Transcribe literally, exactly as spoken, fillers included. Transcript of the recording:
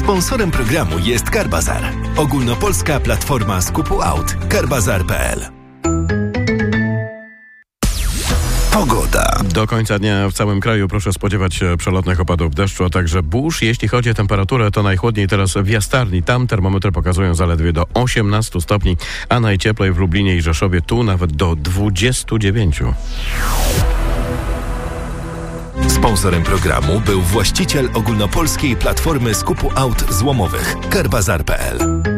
Sponsorem programu jest Carbazar, ogólnopolska platforma skupu aut. Carbazar kropka p l. Pogoda. Do końca dnia w całym kraju proszę spodziewać się przelotnych opadów deszczu, a także burz. Jeśli chodzi o temperaturę, to najchłodniej teraz w Jastarni. Tam termometry pokazują zaledwie do osiemnastu stopni, a najcieplej w Lublinie i Rzeszowie, tu nawet do dwudziestu dziewięciu. Sponsorem programu był właściciel ogólnopolskiej platformy skupu aut złomowych Carbazar kropka p l.